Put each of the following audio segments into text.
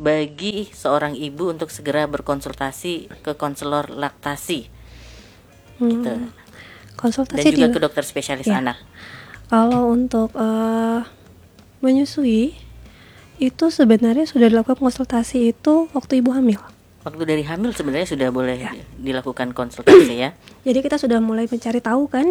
bagi seorang ibu untuk segera berkonsultasi ke konselor laktasi gitu. Dan Konsultasi juga ke dokter spesialis ya. anak. Kalau untuk menyusui itu sebenarnya sudah dilakukan konsultasi itu waktu ibu hamil. Waktu dari hamil sebenarnya sudah boleh dilakukan konsultasi ya. Jadi kita sudah mulai mencari tahu kan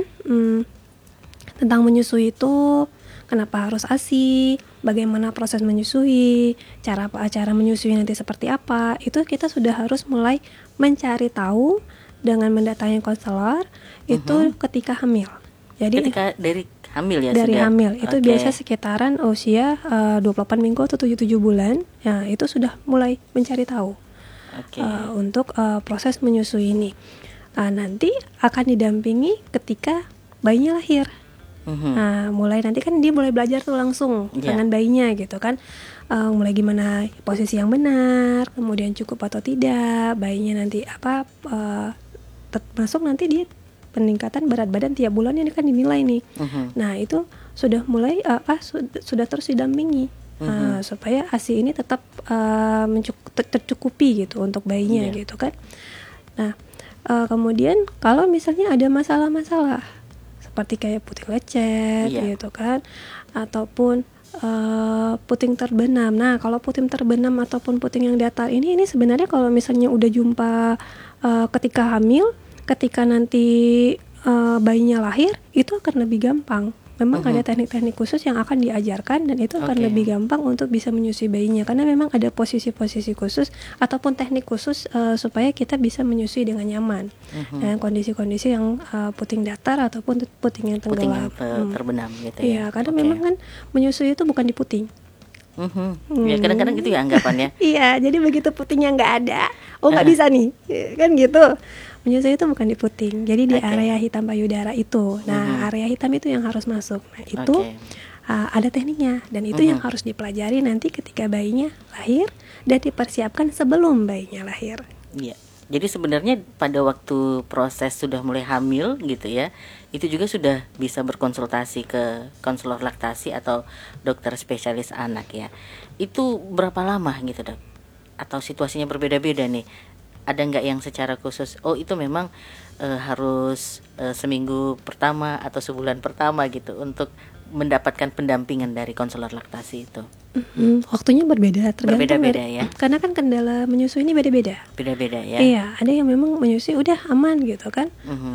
tentang menyusui itu, kenapa harus ASI, bagaimana proses menyusui, cara menyusui nanti seperti apa. Itu kita sudah harus mulai mencari tahu dengan mendatangi konselor itu ketika hamil. Jadi ketika dari hamil ya. Dari sudah. hamil itu biasa sekitaran usia 28 minggu atau 7 bulan. Ya, itu sudah mulai mencari tahu untuk proses menyusui ini. Nanti akan didampingi ketika bayinya lahir. Nah, mulai nanti kan dia mulai belajar tuh langsung dengan bayinya gitu kan. Mulai gimana posisi yang benar, kemudian cukup atau tidak, bayinya nanti masuk nanti dia peningkatan berat badan tiap bulan ini kan dinilai nih. Nah, itu sudah mulai sudah terus didampingi supaya ASI ini tetap tercukupi gitu untuk bayinya gitu kan. Nah, kemudian kalau misalnya ada masalah-masalah seperti kayak puting lecet gitu kan, ataupun puting terbenam. Nah, kalau puting terbenam ataupun puting yang datar ini sebenarnya kalau misalnya udah jumpa ketika hamil, ketika nanti bayinya lahir, itu akan lebih gampang. Memang ada teknik-teknik khusus yang akan diajarkan dan itu akan lebih gampang untuk bisa menyusui bayinya karena memang ada posisi-posisi khusus ataupun teknik khusus supaya kita bisa menyusui dengan nyaman dengan kondisi-kondisi yang puting datar ataupun puting yang tenggelam. Puting yang terbenam gitu ya. Iya, karena memang kan menyusui itu bukan di puting. Ya kadang-kadang gitu ya anggapannya. Iya, jadi begitu putingnya nggak ada, nggak bisa nih, kan gitu. Menyusui itu bukan di puting, jadi di area hitam payudara itu. Nah, area hitam itu yang harus masuk. Nah, itu ada tekniknya dan itu yang harus dipelajari nanti ketika bayinya lahir dan dipersiapkan sebelum bayinya lahir. Iya. Jadi sebenarnya pada waktu proses sudah mulai hamil gitu ya, itu juga sudah bisa berkonsultasi ke konselor laktasi atau dokter spesialis anak ya. Itu berapa lama gitu dok? Atau situasinya berbeda-beda nih? Ada nggak yang secara khusus? Oh itu memang harus seminggu pertama atau sebulan pertama gitu untuk mendapatkan pendampingan dari konselor laktasi itu. Waktunya tergantung berbeda-beda ya. Karena kan kendala menyusui ini beda-beda. Beda-beda ya. Iya, ada yang memang menyusui udah aman gitu kan.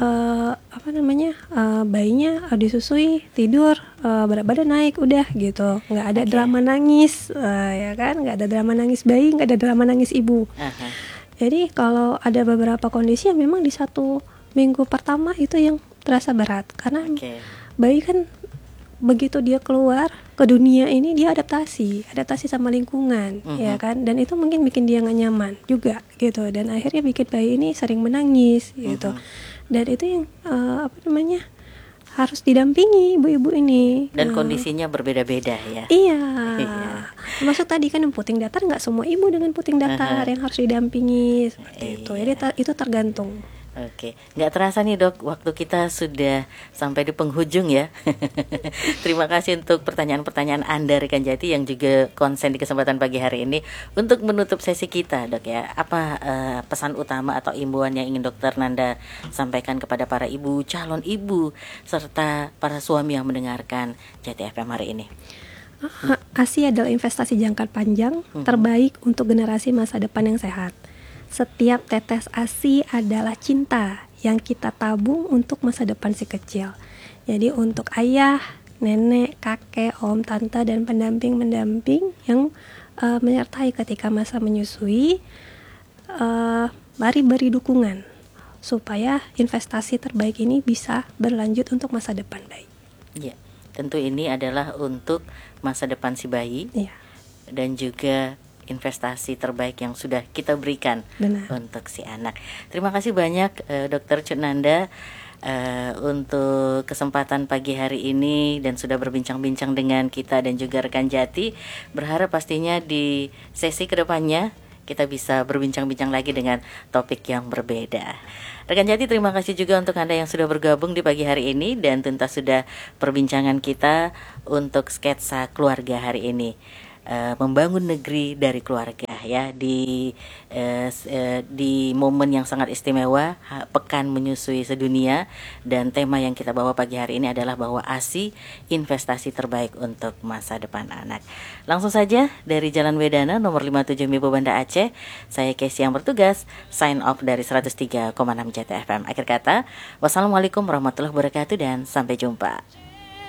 Bayinya disusui tidur, berat badan naik udah gitu, nggak ada drama nangis, ya kan, nggak ada drama nangis bayi, nggak ada drama nangis ibu. Jadi kalau ada beberapa kondisi yang memang di 1 minggu pertama itu yang terasa berat karena bayi kan begitu dia keluar ke dunia ini dia adaptasi sama lingkungan, ya kan, dan itu mungkin bikin dia nggak nyaman juga gitu, dan akhirnya bikin bayi ini sering menangis gitu, dan itu yang harus didampingi ibu-ibu ini. Dan kondisinya berbeda-beda ya. Iya. Maksud tadi kan puting datar nggak semua ibu dengan puting datar yang harus didampingi seperti itu. Jadi itu tergantung. Oke, nggak terasa nih dok, waktu kita sudah sampai di penghujung ya. Terima kasih untuk pertanyaan-pertanyaan Anda rekan Jati yang juga konsen di kesempatan pagi hari ini. Untuk menutup sesi kita dok ya, apa pesan utama atau imbauan yang ingin dokter Nanda sampaikan kepada para ibu, calon ibu, serta para suami yang mendengarkan Jati FM hari ini? ASI adalah investasi jangka panjang terbaik untuk generasi masa depan yang sehat. Setiap tetes ASI adalah cinta yang kita tabung untuk masa depan si kecil. Jadi untuk ayah, nenek, kakek, om, tante, dan pendamping-pendamping yang menyertai ketika masa menyusui, mari beri dukungan supaya investasi terbaik ini bisa berlanjut untuk masa depan bayi. Ya, tentu ini adalah untuk masa depan si bayi dan juga investasi terbaik yang sudah kita berikan untuk si anak. Terima kasih banyak Dr. Cut Nanda untuk kesempatan pagi hari ini dan sudah berbincang-bincang dengan kita dan juga rekan Jati. Berharap pastinya di sesi kedepannya kita bisa berbincang-bincang lagi dengan topik yang berbeda. Rekan Jati, terima kasih juga untuk Anda yang sudah bergabung di pagi hari ini dan tuntas sudah perbincangan kita untuk sketsa keluarga hari ini. Membangun negeri dari keluarga ya di momen yang sangat istimewa, Pekan Menyusui Sedunia, dan tema yang kita bawa pagi hari ini adalah bahwa ASI investasi terbaik untuk masa depan anak. Langsung saja dari Jalan Wedana nomor 57 Mibo Banda Aceh, saya Casey yang bertugas sign off dari 103,6 JTFM. Akhir kata, wassalamualaikum warahmatullahi wabarakatuh dan sampai jumpa.